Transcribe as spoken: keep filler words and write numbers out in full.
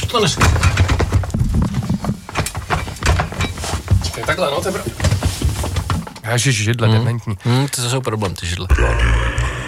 to než... Čekaj, takhle, no, to je... Ježiš, židle, hmm. dementní. Hmm, to jsou problém, ty židle.